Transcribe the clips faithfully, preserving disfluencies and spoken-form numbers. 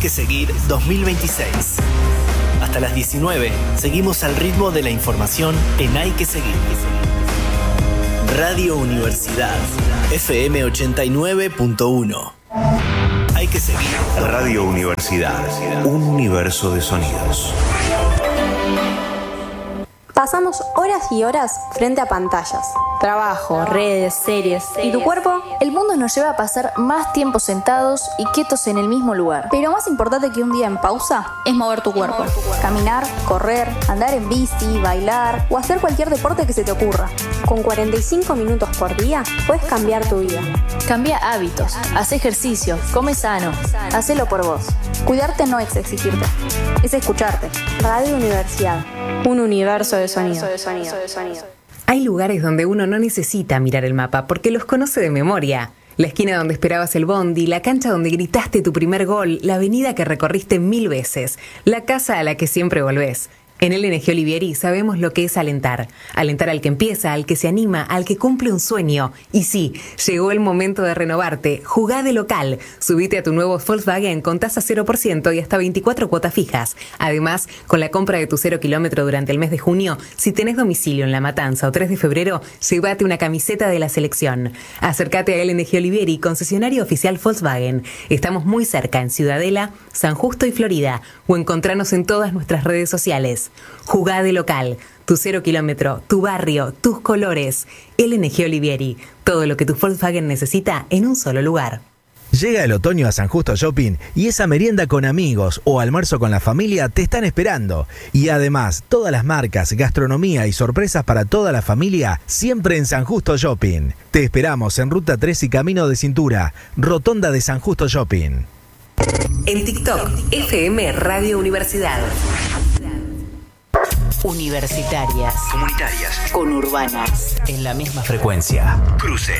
que seguir dos mil veintiséis. Hasta las diecinueve, seguimos al ritmo de la información en Hay que seguir. Radio Universidad, F M ochenta y nueve punto uno. Hay que seguir. Radio Universidad, un universo de sonidos. Pasamos horas y horas frente a pantallas. Trabajo, redes, series. ¿Y tu cuerpo? El mundo nos lleva a pasar más tiempo sentados y quietos en el mismo lugar. Pero más importante que un día en pausa es mover tu cuerpo. Caminar, correr, andar en bici, bailar o hacer cualquier deporte que se te ocurra. Con cuarenta y cinco minutos por día puedes cambiar tu vida. Cambia hábitos, haz ejercicio, come sano, hacelo por vos. Cuidarte no es exigirte, es escucharte. Radio Universidad, un universo de sonido. Hay lugares donde uno no necesita mirar el mapa porque los conoce de memoria. La esquina donde esperabas el bondi, la cancha donde gritaste tu primer gol, la avenida que recorriste mil veces, la casa a la que siempre volvés. En L N G Olivieri sabemos lo que es alentar. Alentar al que empieza, al que se anima, al que cumple un sueño. Y sí, llegó el momento de renovarte. Jugá de local. Subite a tu nuevo Volkswagen con tasa cero por ciento y hasta veinticuatro cuotas fijas. Además, con la compra de tu cero kilómetro durante el mes de junio, si tenés domicilio en La Matanza o tres de febrero, llévate una camiseta de la selección. Acércate a L N G Olivieri, concesionario oficial Volkswagen. Estamos muy cerca en Ciudadela, San Justo y Florida. O encontranos en todas nuestras redes sociales. Jugá de local, tu cero kilómetro, tu barrio, tus colores. L N G Olivieri, todo lo que tu Volkswagen necesita en un solo lugar. Llega el otoño a San Justo Shopping y esa merienda con amigos o almuerzo con la familia te están esperando. Y además, todas las marcas, gastronomía y sorpresas para toda la familia siempre en San Justo Shopping. Te esperamos en Ruta tres y Camino de Cintura, Rotonda de San Justo Shopping. En TikTok, F M Radio Universidad. Universitarias, comunitarias, conurbanas, en la misma frecuencia. Cruce.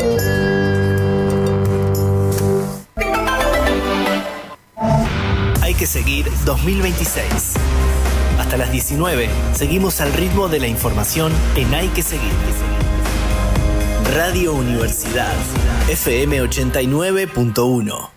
Hay que seguir dos mil veintiséis. Hasta las diecinueve, seguimos al ritmo de la información en Hay que seguir. Radio Universidad, F M ochenta y nueve punto uno.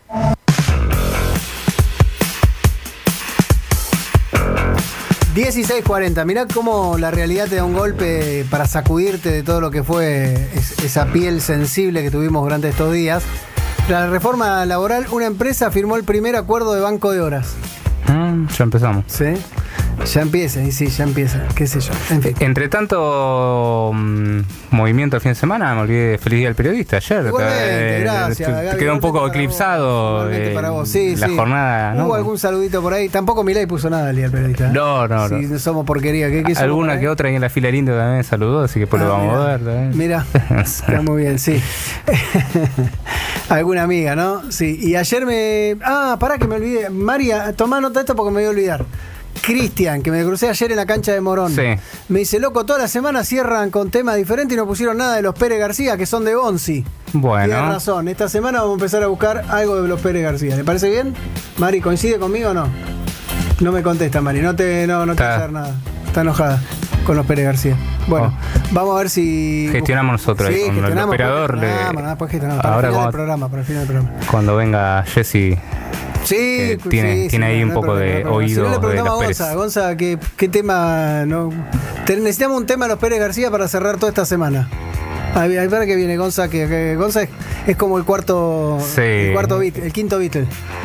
dieciséis cuarenta, mirá cómo la realidad te da un golpe para sacudirte de todo lo que fue esa piel sensible que tuvimos durante estos días. La reforma laboral, una empresa firmó el primer acuerdo de banco de horas. Mm, ya empezamos. Sí, ya empieza, y sí, ya empieza, qué sé yo. En fin. Entre tanto um, movimiento el fin de semana, me olvidé de Feliz Día del Periodista ayer. Igualmente, eh, gracias, Te Gaby, quedó un poco para eclipsado vos, eh, para vos. Sí, la sí. jornada, ¿no? Hubo algún saludito por ahí. Tampoco Milei puso nada el Día del Periodista. No, no, sí, no. Somos porquería. ¿Qué, qué somos Alguna que otra ahí en la fila linda también saludó, así que después ah, lo vamos mirá, a ver también. Mira, está muy bien, sí. Alguna amiga, ¿no? Sí. Y ayer me... Ah, pará que me olvidé. María, tomá nota de esto porque me voy a olvidar. Cristian, que me crucé ayer en la cancha de Morón. Sí. Me dice, loco, toda la semana cierran con temas diferentes y no pusieron nada de los Pérez García, que son de Bonzi. Bueno. Tienes razón. Esta semana vamos a empezar a buscar algo de los Pérez García. ¿Le parece bien? Mari, ¿coincide conmigo o no? No me contesta, Mari. No te, no, no te va a hacer nada. Está enojada con los Pérez García. Bueno, oh. Vamos a ver si... Gestionamos nosotros sí, ahí con gestionamos, el operador. Porque... Le... No, no, después gestionamos. Para ahora el final cuando... del programa, para el final del programa. Cuando venga Jessy... Sí, que tiene, sí, tiene sí, ahí no, un no poco problema, de no oído si no le de preguntamos los a Pérez. Gonza, Gonza, ¿qué, qué tema? No? Necesitamos un tema de los Pérez García para cerrar toda esta semana. A ver, para que viene Gonza, que, que Gonza es, es como el cuarto, sí. el cuarto beat, el quinto Beatle.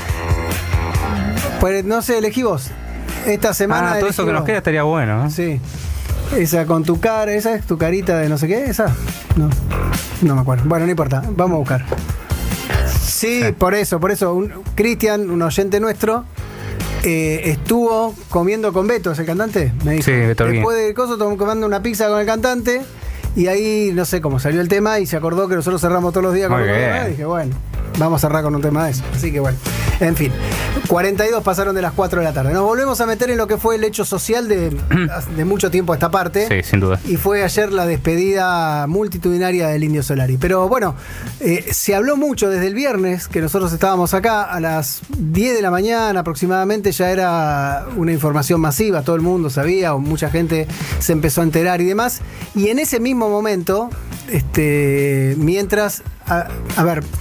Pues no sé, elegí vos. Esta semana. Ah, todo eso que nos queda estaría bueno, ¿eh? Sí. Esa con tu cara, esa es tu carita de no sé qué, esa. No, no me acuerdo. Bueno, no importa, vamos a buscar. Sí, sí, por eso, por eso. Cristian, un oyente nuestro, eh, estuvo comiendo con Beto, ¿es el cantante? Me dijo. Sí, Beto. Después del coso, tomó comiendo una pizza con el cantante. Y ahí, no sé cómo salió el tema y se acordó que nosotros cerramos todos los días con un tema. Y dije, bueno, vamos a cerrar con un tema de eso. Así que bueno, en fin. cuarenta y dos pasaron de las cuatro de la tarde. Nos volvemos a meter en lo que fue el hecho social de, de mucho tiempo a esta parte. Sí, sin duda. Y fue ayer la despedida multitudinaria del Indio Solari. Pero bueno, eh, se habló mucho desde el viernes, que nosotros estábamos acá, a las diez de la mañana aproximadamente, ya era una información masiva, todo el mundo sabía, o mucha gente se empezó a enterar y demás. Y en ese mismo momento, este, mientras, a, a ver,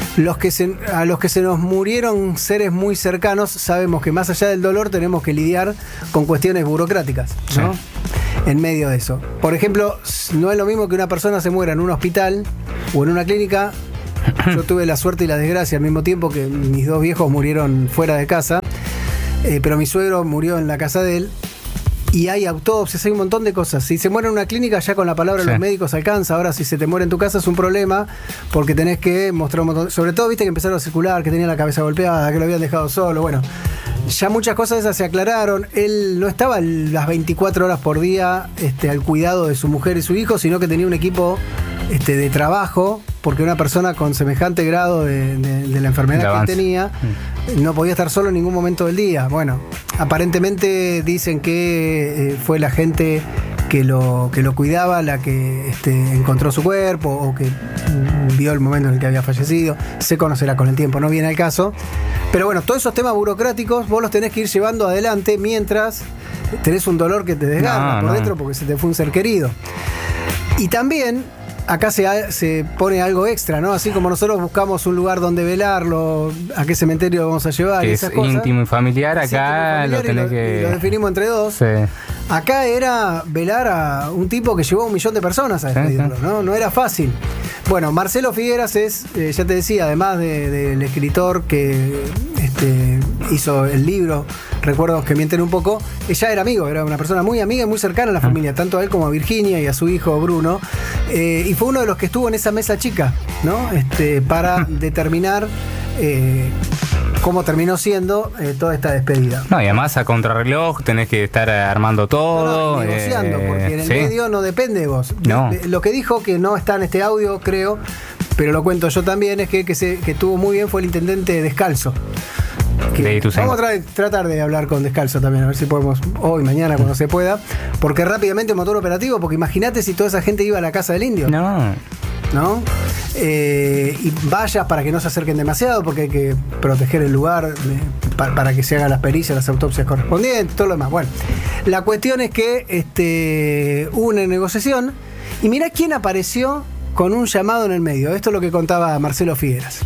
los que se, a los que se nos murieron seres muy cercanos, sabemos que más allá del dolor tenemos que lidiar con cuestiones burocráticas, ¿no? Sí. En medio de eso. Por ejemplo, no es lo mismo que una persona se muera en un hospital o en una clínica. Yo tuve la suerte y la desgracia al mismo tiempo que mis dos viejos murieron fuera de casa, eh, pero mi suegro murió en la casa de él. Y hay autopsias, hay un montón de cosas. Si se muere en una clínica, ya con la palabra de sí. los médicos alcanza. Ahora, si se te muere en tu casa, es un problema, porque tenés que mostrar un montón. Sobre todo, viste que empezaron a circular, que tenía la cabeza golpeada, que lo habían dejado solo. Bueno, ya muchas cosas esas se aclararon. Él no estaba las veinticuatro horas por día este, al cuidado de su mujer y su hijo, sino que tenía un equipo este, de trabajo, porque una persona con semejante grado de, de, de la enfermedad que tenía no podía estar solo en ningún momento del día. Bueno, aparentemente dicen que eh, fue la gente que lo, que lo cuidaba la que este, encontró su cuerpo o que mm, vio el momento en el que había fallecido. Se conocerá con el tiempo, no viene al caso. Pero bueno, todos esos temas burocráticos vos los tenés que ir llevando adelante mientras tenés un dolor que te desgarra no, por no. dentro porque se te fue un ser querido. Y también acá se, se pone algo extra, ¿no? Así como nosotros buscamos un lugar donde velarlo, a qué cementerio lo vamos a llevar. Que y es esas cosas. íntimo y familiar, acá familiar lo tenés y lo, que... y lo definimos entre dos. Sí. Acá era velar a un tipo que llevó a un millón de personas a despedirlo, sí, sí. ¿no? No era fácil. Bueno, Marcelo Figueras es, eh, ya te decía, además de, del escritor que este, hizo el libro Recuerdos que mienten un poco, ella era amigo, era una persona muy amiga y muy cercana a la familia, tanto a él como a Virginia y a su hijo Bruno, eh, y fue uno de los que estuvo en esa mesa chica, ¿no? Este, para determinar eh, cómo terminó siendo eh, toda esta despedida. No, y además a contrarreloj tenés que estar armando todo. No, no, negociando, eh, porque en el sí. medio no depende de vos. No. Lo que dijo, que no está en este audio, creo, pero lo cuento yo también, es que que, se, que estuvo muy bien fue el intendente Descalzo. Que vamos a tra- tratar de hablar con Descalzo también, a ver si podemos hoy, mañana, cuando se pueda, porque rápidamente motor operativo, porque imagínate si toda esa gente iba a la casa del indio. No. ¿No? Eh, y vallas para que no se acerquen demasiado, porque hay que proteger el lugar eh, para, para que se hagan las pericias, las autopsias correspondientes, todo lo demás. Bueno, la cuestión es que este, hubo una negociación y mirá quién apareció con un llamado en el medio. Esto es lo que contaba Marcelo Figueras.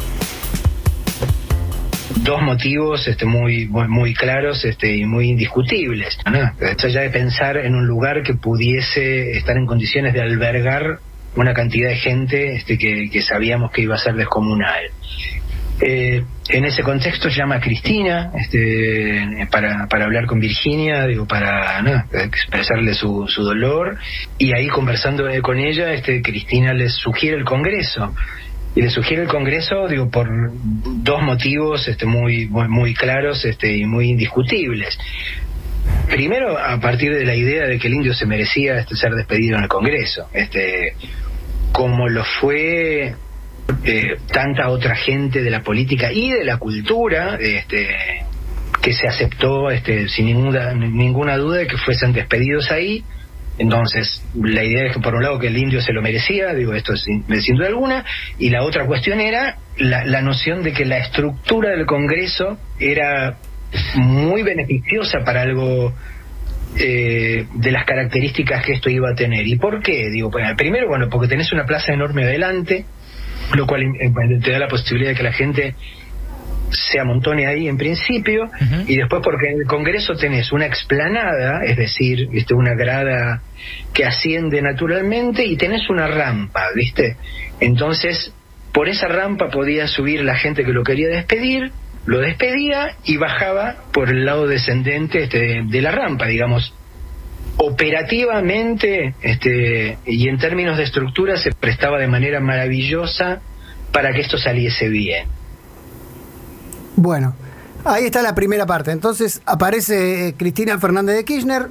Dos motivos este, muy, muy muy claros este, y muy indiscutibles, ¿no? Esto ya de pensar en un lugar que pudiese estar en condiciones de albergar una cantidad de gente este, que, que sabíamos que iba a ser descomunal. Eh, en ese contexto llama a Cristina este, para, para hablar con Virginia, digo, para ¿no? expresarle su, su dolor, y ahí conversando con ella, este, Cristina les sugiere el Congreso. Y le sugiere el Congreso, digo, por dos motivos este, muy, muy, muy claros este, y muy indiscutibles. Primero, a partir de la idea de que el indio se merecía este, ser despedido en el Congreso, este, como lo fue eh, tanta otra gente de la política y de la cultura, este, que se aceptó este, sin ninguna, ninguna duda de que fuesen despedidos ahí. Entonces, la idea es que por un lado que el indio se lo merecía, digo, esto es sin, sin duda alguna, y la otra cuestión era la, la noción de que la estructura del Congreso era muy beneficiosa para algo eh, de las características que esto iba a tener. ¿Y por qué? Digo, bueno, primero, bueno, porque tenés una plaza enorme adelante, lo cual eh, te da la posibilidad de que la gente se amontone ahí en principio, uh-huh. Y después porque en el Congreso tenés una explanada, es decir, ¿viste? Una grada que asciende naturalmente, y tenés una rampa, ¿viste? Entonces, por esa rampa podía subir la gente que lo quería despedir, lo despedía y bajaba por el lado descendente este, de, de la rampa, digamos. Operativamente este, y en términos de estructura se prestaba de manera maravillosa para que esto saliese bien. Bueno, ahí está la primera parte. Entonces aparece Cristina Fernández de Kirchner.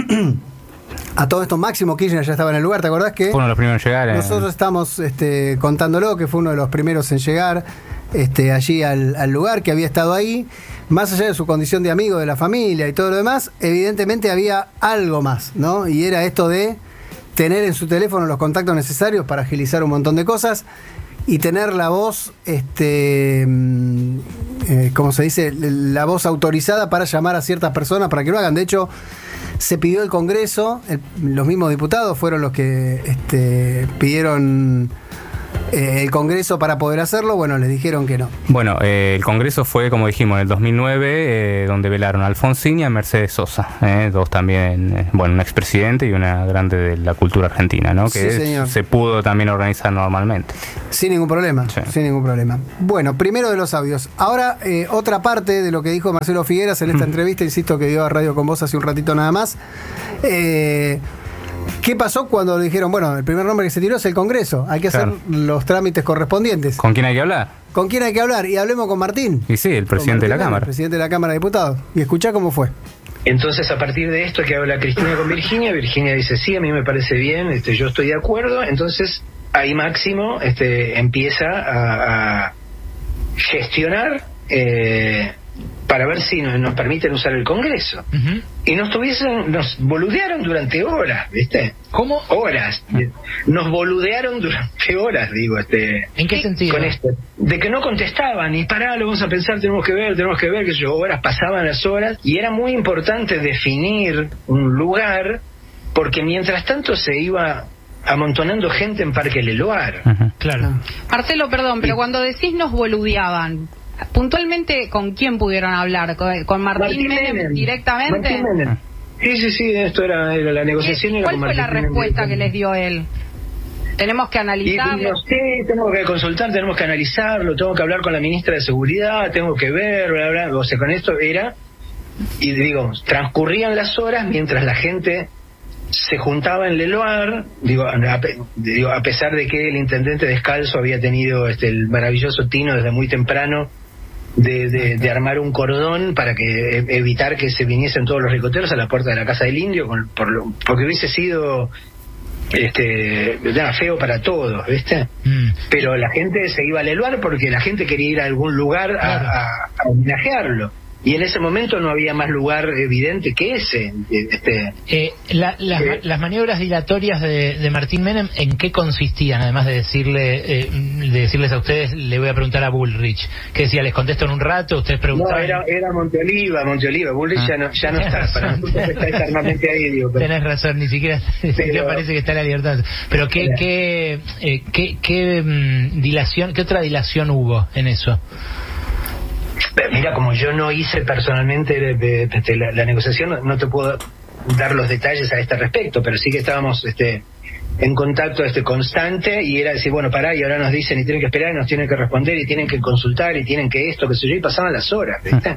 A todo esto Máximo Kirchner ya estaba en el lugar, ¿te acordás que? Fue uno de los primeros en llegar. Eh. Nosotros estamos este, contándolo, que fue uno de los primeros en llegar este, allí al, al lugar, que había estado ahí. Más allá de su condición de amigo de la familia y todo lo demás, evidentemente había algo más, ¿no? Y era esto de tener en su teléfono los contactos necesarios para agilizar un montón de cosas. Y tener la voz, este, eh, ¿cómo se dice? La voz autorizada para llamar a ciertas personas para que lo hagan. De hecho, se pidió el Congreso, el, los mismos diputados fueron los que este, pidieron eh, el Congreso para poder hacerlo, bueno, les dijeron que no. Bueno, eh, el Congreso fue, como dijimos, en el dos mil nueve, eh, donde velaron a Alfonsín y a Mercedes Sosa, eh, dos también, eh, bueno, un expresidente y una grande de la cultura argentina, ¿no? Que Sí, señor. se pudo también organizar normalmente. Sin ningún problema, Sí. sin ningún problema. Bueno, primero de los audios. Ahora, eh, otra parte de lo que dijo Marcelo Figueras en esta entrevista, insisto, que dio a Radio con Vos hace un ratito nada más. Eh, ¿Qué pasó cuando le dijeron, bueno, el primer nombre que se tiró es el Congreso? Hay que Claro. hacer los trámites correspondientes. ¿Con quién hay que hablar? ¿Con quién hay que hablar? Y hablemos con Martín. Y sí, el presidente de la Con Martín, Cámara. El presidente de la Cámara de Diputados. Y escuchá cómo fue. Entonces, a partir de esto que habla Cristina con Virginia, Virginia dice, sí, a mí me parece bien, este, yo estoy de acuerdo. Entonces, ahí Máximo este, empieza a, a gestionar eh, para ver si nos, nos permiten usar el Congreso. Uh-huh. Y nos tuviesen, nos boludearon durante horas, ¿viste? ¿Cómo? Horas. Nos boludearon durante horas, digo, este. ¿En qué sentido? Con esto. De que no contestaban, y pará, lo vamos a pensar, tenemos que ver, tenemos que ver, que yo, horas pasaban las horas, y era muy importante definir un lugar, porque mientras tanto se iba amontonando gente en Parque Leloir. Uh-huh. Claro. Marcelo, perdón, pero cuando decís nos boludeaban, puntualmente, ¿con quién pudieron hablar? ¿Con, con Martín, Martín Menem, Menem. directamente? Martín Menem. Sí, sí, sí, esto era, era la negociación. Era ¿Cuál con fue la Martín respuesta Menem. que les dio él? Tenemos que Y analizarlo. no sé, tenemos que consultar, tenemos que analizarlo, tengo que hablar con la ministra de Seguridad, tengo que ver, bla, bla. O sea, con esto era, y digamos, transcurrían las horas mientras la gente se juntaba en Leloir, digo a, pe- digo, a pesar de que el intendente Descalzo había tenido este el maravilloso tino desde muy temprano de, de, de armar un cordón para que e- evitar que se viniesen todos los ricoteros a la puerta de la Casa del Indio, con, por lo- porque hubiese sido este nada, feo para todos, ¿viste? Mm. Pero la gente se iba a Leloir porque la gente quería ir a algún lugar a, Claro. a, a homenajearlo. Y en ese momento no había más lugar evidente que ese. Este, Eh, la- las, Eh. las maniobras dilatorias de, de Martín Menem, ¿en qué consistían? Además de decirle eh, de decirles a ustedes, le voy a preguntar a Bullrich. Que decía, les contesto en un rato, ustedes no, preguntaban. era, era Monteoliva, Monteoliva. Bullrich Ah. ya no, ya no Tenés está. Para razón. nosotros está eternamente ahí, digo. Pero, Tenés razón, ni siquiera, ni siquiera Pero- parece que está en la libertad. Pero qué, Claro. qué, eh, qué, qué mm, dilación, qué otra dilación hubo en eso. mira, como yo no hice personalmente de- de- de- la, la negociación, no, no te puedo dar los detalles a este respecto, pero sí que estábamos este en contacto este constante, y era decir, bueno, pará, y ahora nos dicen y tienen que esperar y nos tienen que responder y tienen que consultar y tienen que esto, que sé yo, y pasaban las horas, ¿viste?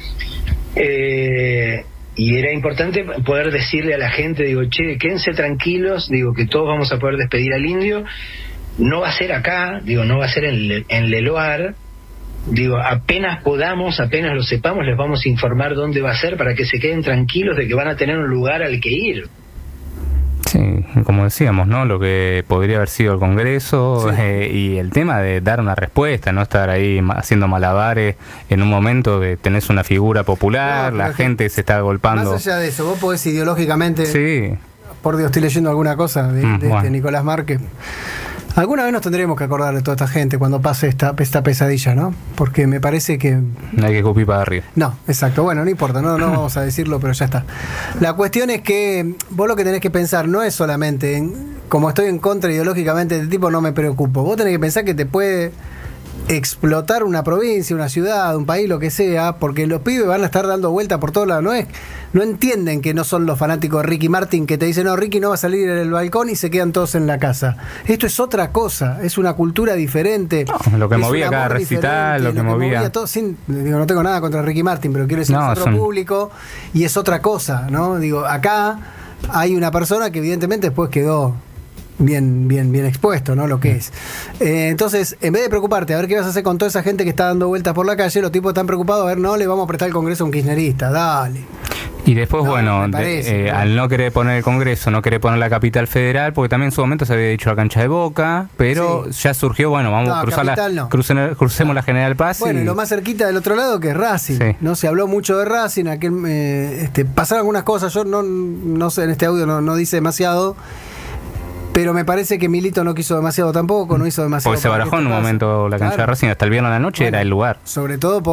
eh, y era importante poder decirle a la gente, digo, che, quédense tranquilos, digo, que todos vamos a poder despedir al indio, no va a ser acá, digo, no va a ser en, Le- en Leloir, digo, apenas podamos, apenas lo sepamos, les vamos a informar dónde va a ser para que se queden tranquilos de que van a tener un lugar al que ir. Sí, como decíamos, ¿no? Lo que podría haber sido el Congreso, Sí. eh, y el tema de dar una respuesta, no estar ahí ma- haciendo malabares en un momento de tenés una figura popular, No, la pero que- gente se está agolpando. Más allá de eso, vos podés ideológicamente... Sí, Por Dios, estoy leyendo alguna cosa de, Mm, de bueno. este Nicolás Márquez. Alguna vez nos tendremos que acordar de toda esta gente cuando pase esta, esta pesadilla, ¿no? Porque me parece que... no hay que escupir para arriba. No, exacto. Bueno, no importa, no, no vamos a decirlo, pero ya está. La cuestión es que vos lo que tenés que pensar no es solamente en... Como estoy en contra ideológicamente de este tipo, no me preocupo. Vos tenés que pensar que te puede explotar una provincia, una ciudad, un país, lo que sea, porque los pibes van a estar dando vuelta por todos lados. No es, no entienden que no son los fanáticos de Ricky Martin que te dicen, no, Ricky no va a salir en el balcón y se quedan todos en la casa. Esto es otra cosa, es una cultura diferente. No, lo que es movía un cada amor recital, diferente, lo que movía. todo sin, digo, no tengo nada contra Ricky Martin, pero quiero decir, No, es otro son- público y es otra cosa, ¿no? Digo, acá hay una persona que evidentemente después quedó bien, bien, bien expuesto, ¿no? Lo que es. Eh, entonces, en vez de preocuparte a ver qué vas a hacer con toda esa gente que está dando vueltas por la calle, los tipos están preocupados a ver, no le vamos a prestar el Congreso a un kirchnerista, dale. Y después, No, bueno, me de- parece, eh, ¿no? al no querer poner el Congreso, no querer poner la capital federal, porque también en su momento se había dicho la cancha de Boca, pero ya surgió, bueno, vamos No, a cruzar la, capital no. crucen- crucemos la General Paz. Bueno, y y lo más cerquita del otro lado que es Racing. Sí. No se habló mucho de Racing, aquel, eh, este, pasaron algunas cosas, yo no, no sé, en este audio no, no dice demasiado, pero me parece que Milito no quiso demasiado tampoco, no hizo demasiado. porque se para que barajó en esto un pase. momento la cancha Claro. de Racing, hasta el viernes a la noche Bueno, era el lugar. Sobre todo por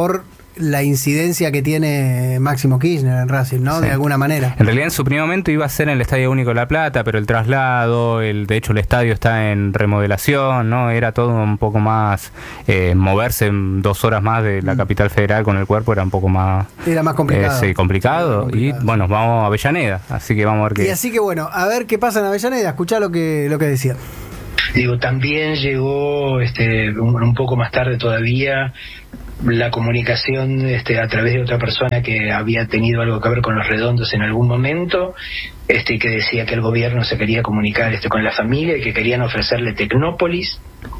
la incidencia que tiene Máximo Kirchner en Racing, ¿no? Sí. De alguna manera. En realidad en su primer momento iba a ser en el Estadio Único de La Plata, pero el traslado, el de hecho el estadio está en remodelación, ¿no? Era todo un poco más, eh, moverse en dos horas más de la capital federal con el cuerpo era un poco más... Era más complicado. Eh, sí, complicado. complicado. Y bueno, vamos a Avellaneda, así que vamos a ver qué... Y así que bueno, a ver qué pasa en Avellaneda, escuchá lo que, lo que decía. Digo, también llegó este, un, un poco más tarde todavía la comunicación este, a través de otra persona que había tenido algo que ver con los redondos en algún momento, este, que decía que el gobierno se quería comunicar este, con la familia y que querían ofrecerle Tecnópolis.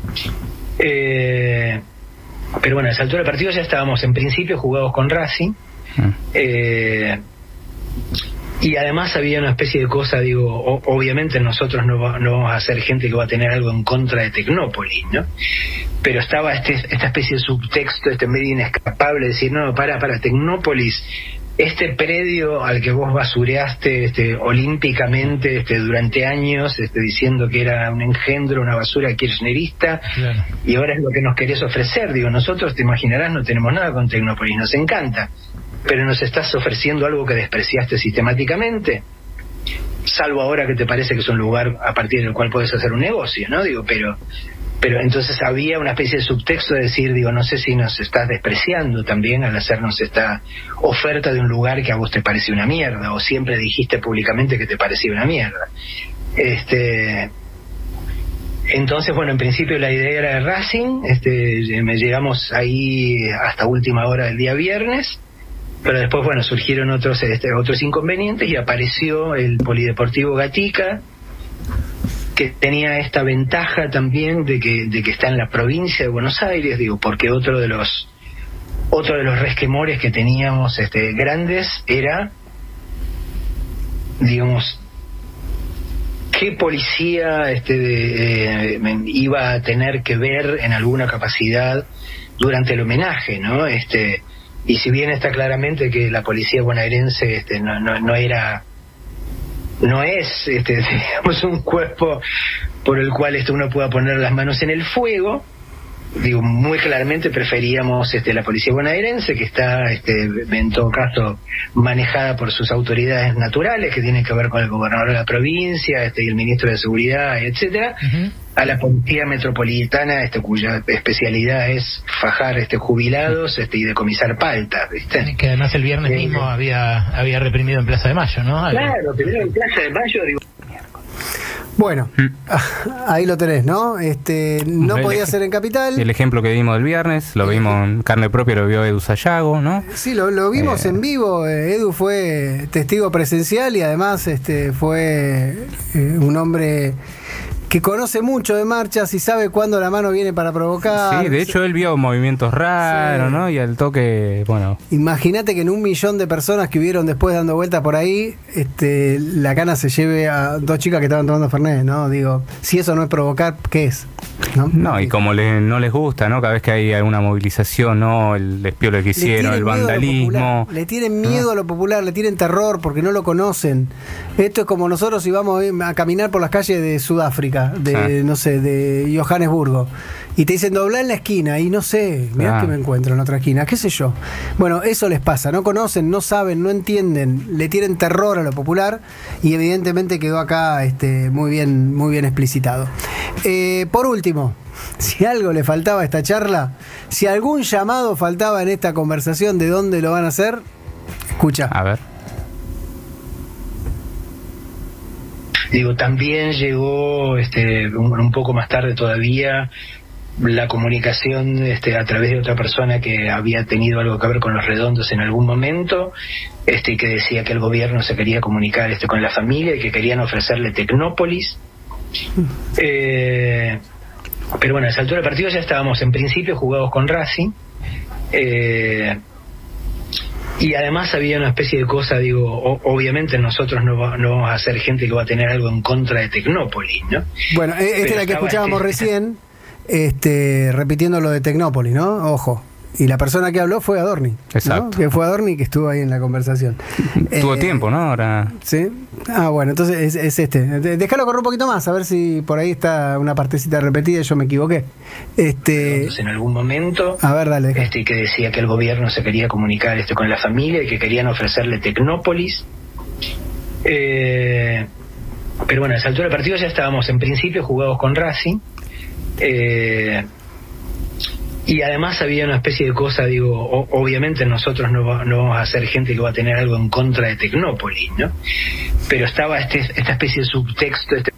Eh, pero bueno, a esa altura del partido ya estábamos en principio jugados con Racing. Eh, Y además había una especie de cosa, digo, o, obviamente nosotros no, va, no vamos a ser gente que va a tener algo en contra de Tecnópolis, ¿no? Pero estaba este, esta especie de subtexto, este medio inescapable, de decir, no, para, para, Tecnópolis, este predio al que vos basureaste este, olímpicamente este, durante años, este, diciendo que era un engendro, una basura kirchnerista, claro. Y ahora es lo que nos querés ofrecer. Digo, nosotros, te imaginarás, no tenemos nada con Tecnópolis, nos encanta. Pero nos estás ofreciendo algo que despreciaste sistemáticamente, salvo ahora que te parece que es un lugar a partir del cual puedes hacer un negocio, ¿no? Digo, pero pero entonces había una especie de subtexto de decir, digo, no sé si nos estás despreciando también al hacernos esta oferta de un lugar que a vos te parece una mierda, o siempre dijiste públicamente que te parecía una mierda. Este... Entonces, bueno, en principio la idea era de Racing, este, me llegamos ahí hasta última hora del día viernes. Pero después, bueno, surgieron otros este, otros inconvenientes y apareció el Polideportivo Gatica, que tenía esta ventaja también de que de que está en la provincia de Buenos Aires, digo, porque otro de los otro de los resquemores que teníamos este grandes era, digamos, qué policía este de, eh, iba a tener que ver en alguna capacidad durante el homenaje, ¿no? Este Y si bien está claramente que la policía bonaerense este, no, no, no era, no es, este, digamos, un cuerpo por el cual este, uno pueda poner las manos en el fuego, digo, muy claramente preferíamos este, la policía bonaerense, que está, este, en todo caso, manejada por sus autoridades naturales, que tienen que ver con el gobernador de la provincia este, y el ministro de Seguridad, etcétera, uh-huh. A la policía metropolitana, este, cuya especialidad es fajar este, jubilados este, y decomisar paltas, ¿viste? Que además el viernes eh, mismo había había reprimido en Plaza de Mayo, ¿no? Claro, primero en Plaza de Mayo, digo... Bueno, ahí lo tenés, ¿no? Este, no el podía ej- ser en Capital. El ejemplo que dimos el viernes, lo vimos en carne propia, lo vio Edu Sayago, ¿no? Sí, lo, lo vimos eh. en vivo. Edu fue testigo presencial y además este, fue eh, un hombre que conoce mucho de marchas y sabe cuándo la mano viene para provocar. Sí, de hecho él vio movimientos raros, sí. ¿no? Y al toque, bueno... Imagínate que en un millón de personas que hubieron después dando vueltas por ahí, este, la cana se lleve a dos chicas que estaban tomando Fernet, ¿no? Digo, si eso no es provocar, ¿qué es? No, no y como le, no les gusta, ¿no? Cada vez que hay alguna movilización, ¿no? El despiole que hicieron, el vandalismo... Le tienen miedo ¿no? a lo popular, le tienen terror porque no lo conocen. Esto es como nosotros si vamos a caminar por las calles de Sudáfrica, de, ah. no sé, de Johannesburgo, y te dicen doblar en la esquina, y no sé, mirá ah. que me encuentro en otra esquina, qué sé yo. Bueno, eso les pasa, no conocen, no saben, no entienden, le tienen terror a lo popular, y evidentemente quedó acá este, muy bien, muy bien explicitado. Eh, por último, si algo le faltaba a esta charla, si algún llamado faltaba en esta conversación de dónde lo van a hacer, escucha. A ver. Digo, también llegó este, un, un poco más tarde todavía la comunicación este, a través de otra persona que había tenido algo que ver con los redondos en algún momento, este, que decía que el gobierno se quería comunicar este, con la familia y que querían ofrecerle Tecnópolis. Eh, pero bueno, a esa altura del partido ya estábamos en principio jugados con Racing. Eh, Y además había una especie de cosa, digo, o, obviamente nosotros no, va, no vamos a ser gente que va a tener algo en contra de Tecnópolis, ¿no? Bueno, esta es la que escuchábamos este... recién, este, repitiendo lo de Tecnópolis, ¿no? Ojo, Y la persona que habló fue Adorni. Exacto. ¿no? Que fue Adorni que estuvo ahí en la conversación. Tuvo eh, tiempo, ¿no? Ahora. Sí. Ah, bueno, entonces es, es este. Déjalo correr un poquito más, a ver si por ahí está una partecita repetida y yo me equivoqué. Este. Entonces, en algún momento. A ver, dale. Deja. Este, que decía que el gobierno se quería comunicar este, con la familia y que querían ofrecerle Tecnópolis. Eh, pero bueno, a esa altura del partido ya estábamos en principio jugados con Racing. Eh, y además había una especie de cosa, digo, o, obviamente nosotros no, va, no vamos a ser gente que va a tener algo en contra de Tecnópolis, ¿no? Pero estaba este, esta especie de subtexto. Este...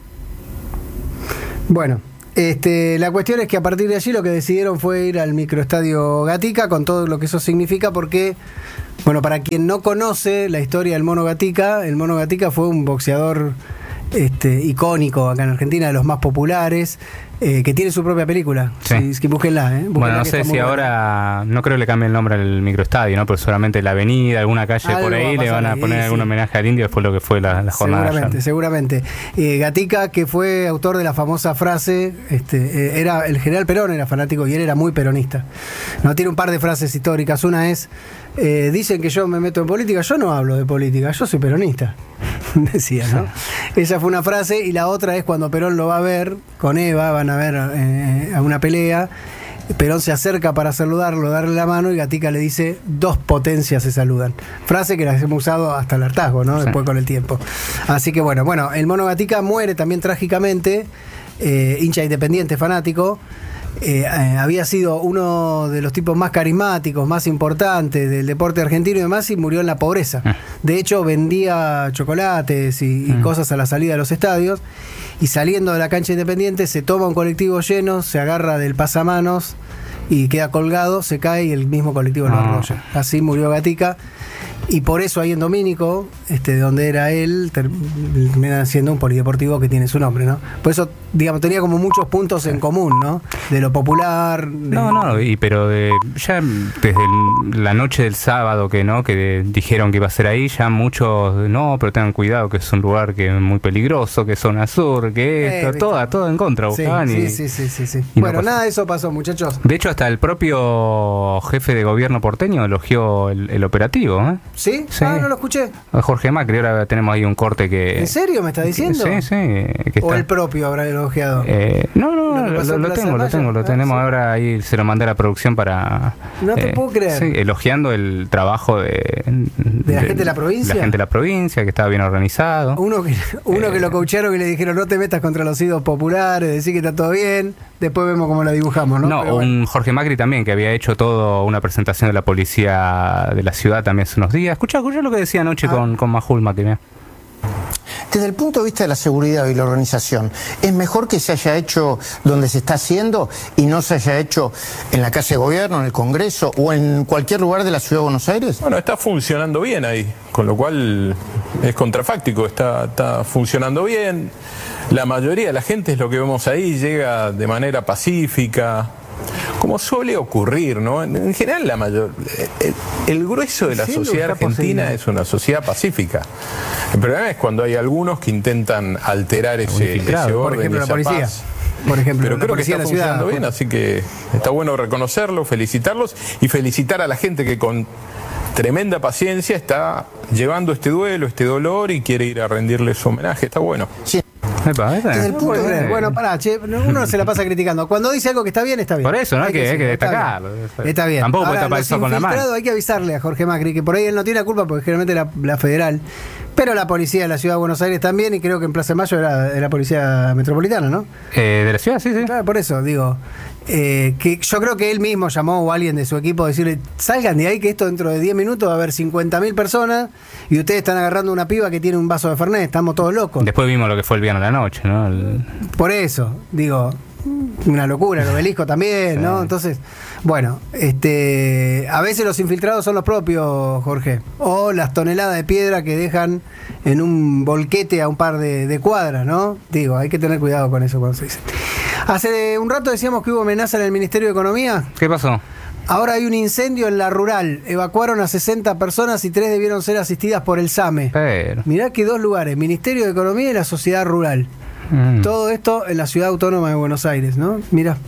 Bueno, este, la cuestión es que a partir de allí lo que decidieron fue ir al microestadio Gatica con todo lo que eso significa, porque, bueno, para quien no conoce la historia del Mono Gatica, el Mono Gatica fue un boxeador este, icónico acá en Argentina, de los más populares, eh, que tiene su propia película. Sí. Si, si búsquenla, ¿eh? Búsquenla, bueno, no sé si ahora, buena. No creo que le cambie el nombre al microestadio, ¿no? Pero seguramente la avenida, alguna calle algo por ahí, le van a poner ahí, algún sí. homenaje al indio después de lo que fue la, la jornada. Seguramente, seguramente. Eh, Gatica, que fue autor de la famosa frase, este, eh, era el general Perón era fanático y él era muy peronista. No, tiene un par de frases históricas. Una es, eh, dicen que yo me meto en política, yo no hablo de política, yo soy peronista. Decía, ¿no? Esa fue una frase, y la otra es cuando Perón lo va a ver con Eva, van a ver eh, a una pelea. Perón se acerca para saludarlo, darle la mano, y Gatica le dice: dos potencias se saludan. Frase que la hemos usado hasta el hartazgo, ¿no? Sí. Después con el tiempo. Así que bueno, bueno, el Mono Gatica muere también trágicamente, eh, hincha independiente, fanático. Eh, eh, había sido uno de los tipos más carismáticos, más importantes del deporte argentino y demás, y murió en la pobreza. De hecho, vendía chocolates y, y mm. cosas a la salida de los estadios, y saliendo de la cancha Independiente se toma un colectivo lleno, se agarra del pasamanos y queda colgado, se cae y el mismo colectivo lo arrolla. Así murió Gatica. Y por eso ahí en Domínico, este, donde era él, termina siendo un polideportivo que tiene su nombre, ¿no? Por eso, digamos, tenía como muchos puntos en común, ¿no? De lo popular. De... No, no, y, pero de, ya desde el, la noche del sábado que no que de, dijeron que iba a ser ahí, ya muchos, no, pero tengan cuidado que es un lugar que es muy peligroso, que es zona sur, que esto, eh, toda, todo en contra buscaban. Sí, y, sí, sí, sí, sí. Bueno, no nada de eso pasó, muchachos. De hecho, hasta el propio jefe de gobierno porteño elogió el, el operativo, ¿eh? ¿Sí? ¿Sí? Ah, no lo escuché. Jorge Macri, ahora tenemos ahí un corte que... ¿En serio me está diciendo? Sí, sí. Que está... ¿O el propio habrá elogiado? Eh, no, no, lo, lo, lo tengo, lo tengo, lo ah, tenemos sí. Ahora ahí, se lo mandé a la producción para... No te eh, puedo creer. Sí, elogiando el trabajo de... ¿De, ¿De la gente de la provincia? La gente de la provincia, que estaba bien organizado. Uno que, uno eh, que lo coacharon y le dijeron: no te metas contra los ídolos populares, decir que está todo bien, después vemos cómo la dibujamos, ¿no? No, Pero un bueno. Jorge Macri también, que había hecho todo una presentación de la policía de la ciudad también hace unos días. Escucha, escucha lo que decía anoche ah. con, con Majul Macri. Desde el punto de vista de la seguridad y la organización, ¿es mejor que se haya hecho donde se está haciendo y no se haya hecho en la Casa de Gobierno, en el Congreso o en cualquier lugar de la Ciudad de Buenos Aires? Bueno, está funcionando bien ahí, con lo cual es contrafáctico, está, está funcionando bien. La mayoría de la gente, es lo que vemos ahí, llega de manera pacífica, como suele ocurrir, ¿no? En general, la mayor, el, el grueso de la sí, sociedad argentina es una sociedad pacífica. El problema es cuando hay algunos que intentan alterar ese, ese orden, por ejemplo, esa la policía. Paz. Por ejemplo, pero creo que está funcionando ciudad, bien, así que está bueno reconocerlo, felicitarlos y felicitar a la gente que con tremenda paciencia está llevando este duelo, este dolor y quiere ir a rendirles homenaje. Está bueno. Sí. Epa, es el punto de... Bueno, pará, che, uno se la pasa criticando. Cuando dice algo que está bien, está bien. Por eso, ¿no? Hay que, que, hay que destacarlo. Está bien. Está bien. Tampoco puede tapar eso con la mano. Hay que avisarle a Jorge Macri que por ahí él no tiene la culpa, porque generalmente la, la federal, pero la policía de la Ciudad de Buenos Aires también, y creo que en Plaza de Mayo era de la policía metropolitana, ¿no? Eh, de la ciudad, sí, sí. Claro, por eso, digo... Eh, que yo creo que él mismo llamó o alguien de su equipo a decirle: salgan de ahí, que esto dentro de diez minutos va a haber cincuenta mil personas y ustedes están agarrando una piba que tiene un vaso de Fernet, estamos todos locos. Después vimos lo que fue el viernes a la noche, ¿no? El... Por eso, digo, una locura, el Obelisco también, ¿no? Sí. Entonces, bueno, este, a veces los infiltrados son los propios, Jorge, o las toneladas de piedra que dejan en un volquete a un par de, de cuadras, ¿no? Digo, hay que tener cuidado con eso cuando se dice. Hace un rato decíamos que hubo amenaza en el Ministerio de Economía. ¿Qué pasó? Ahora hay un incendio en la rural. Evacuaron a sesenta personas y tres debieron ser asistidas por el SAME. Pero... Mirá que dos lugares, Ministerio de Economía y la Sociedad Rural. Mm. Todo esto en la Ciudad Autónoma de Buenos Aires, ¿no? Mirá.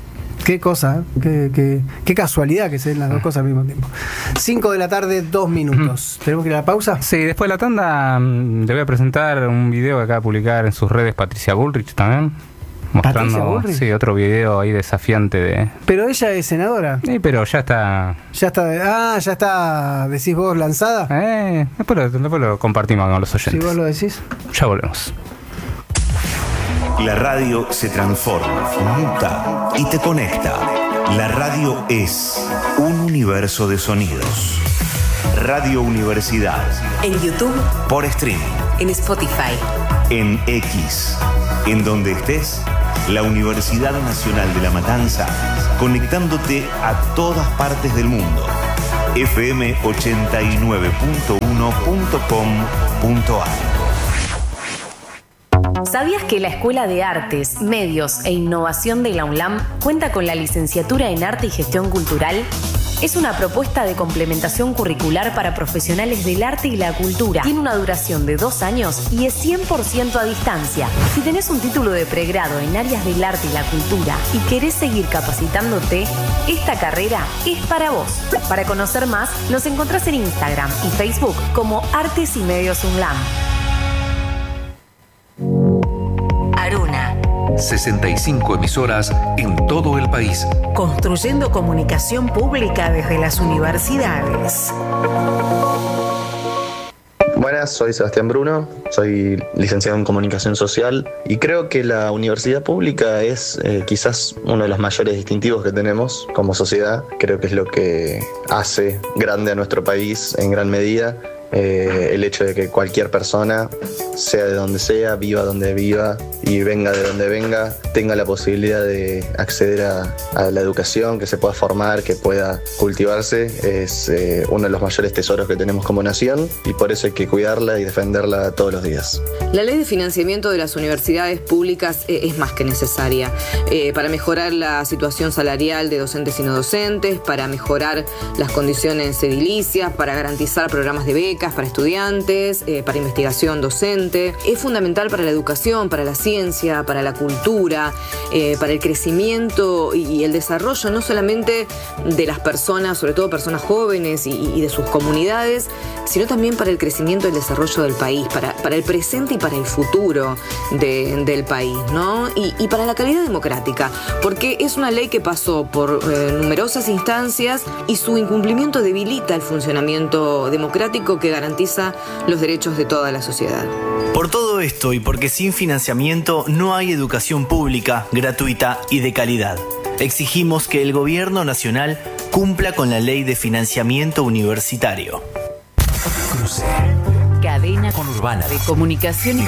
Qué cosa, ¿eh? qué, qué, qué casualidad que se den las dos cosas al mismo tiempo. cinco de la tarde, dos minutos. ¿Tenemos que ir a la pausa? Sí, después de la tanda le voy a presentar un video que acaba de publicar en sus redes Patricia Bullrich también. Mostrando, sí, otro video ahí desafiante de... Pero ella es senadora. Sí, pero ya está... Ya está, ah, ya está, decís vos, lanzada. Eh, después lo, después lo compartimos con los oyentes. Si vos lo decís. Ya volvemos. La radio se transforma, muta y te conecta. La radio es un universo de sonidos. Radio Universidad. En YouTube. Por streaming. En Spotify. En X. En donde estés, la Universidad Nacional de La Matanza, conectándote a todas partes del mundo. F M ochenta y nueve punto uno punto com punto a r. ¿Sabías que la Escuela de Artes, Medios e Innovación de la UNLAM cuenta con la licenciatura en Arte y Gestión Cultural? Es una propuesta de complementación curricular para profesionales del arte y la cultura. Tiene una duración de dos años y es cien por ciento a distancia. Si tenés un título de pregrado en áreas del arte y la cultura y querés seguir capacitándote, esta carrera es para vos. Para conocer más, nos encontrás en Instagram y Facebook como Artes y Medios UNLAM. Aruna. sesenta y cinco emisoras en todo el país. Construyendo comunicación pública desde las universidades. Buenas, soy Sebastián Bruno, soy licenciado en Comunicación Social y creo que la universidad pública es eh, quizás uno de los mayores distintivos que tenemos como sociedad. Creo que es lo que hace grande a nuestro país en gran medida. Eh, el hecho de que cualquier persona, sea de donde sea, viva donde viva y venga de donde venga, tenga la posibilidad de acceder a, a la educación, que se pueda formar, que pueda cultivarse, es eh, uno de los mayores tesoros que tenemos como nación y por eso hay que cuidarla y defenderla todos los días. La ley de financiamiento de las universidades públicas eh, es más que necesaria eh, para mejorar la situación salarial de docentes y no docentes, para mejorar las condiciones edilicias, para garantizar programas de becas para estudiantes, eh, para investigación docente. Es fundamental para la educación, para la ciencia, para la cultura, eh, para el crecimiento y, y el desarrollo no solamente de las personas, sobre todo personas jóvenes y, y de sus comunidades, sino también para el crecimiento y el desarrollo del país, para, para el presente y para el futuro de, del país, ¿no? Y, y para la calidad democrática, porque es una ley que pasó por eh, numerosas instancias y su incumplimiento debilita el funcionamiento democrático que garantiza los derechos de toda la sociedad. Por todo esto y porque sin financiamiento no hay educación pública, gratuita y de calidad, exigimos que el Gobierno Nacional cumpla con la Ley de Financiamiento Universitario. Cruce. Cadena Conurbana de comunicación y